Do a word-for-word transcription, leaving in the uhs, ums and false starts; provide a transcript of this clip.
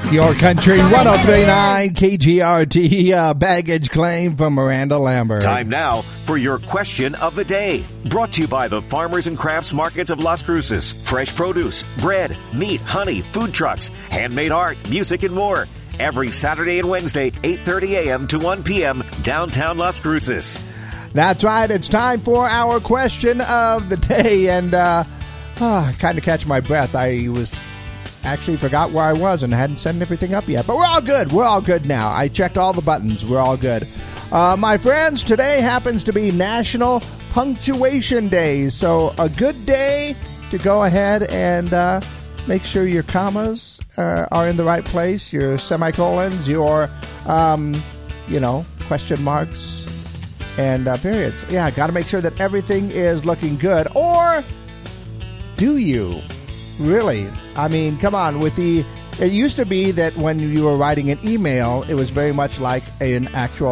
Your Country one oh three point nine K G R T, uh, baggage claim from Miranda Lambert. Time now for your question of the day. Brought to you by the Farmers and Crafts Markets of Las Cruces. Fresh produce, bread, meat, honey, food trucks, handmade art, music, and more. Every Saturday and Wednesday, eight thirty a.m. to one p.m., downtown Las Cruces. That's right. It's time for our question of the day. And uh, oh, I kind of catch my breath. I was... actually forgot where I was and hadn't sent everything up yet. But we're all good. We're all good now. I checked all the buttons. We're all good. Uh, my friends, today happens to be National Punctuation Day. So a good day to go ahead and uh, make sure your commas uh, are in the right place, your semicolons, your, um, you know, question marks and uh, periods. Yeah, got to make sure that everything is looking good. Or do you? Really? I mean, come on. With the, it used to be that when you were writing an email, it was very much like an actual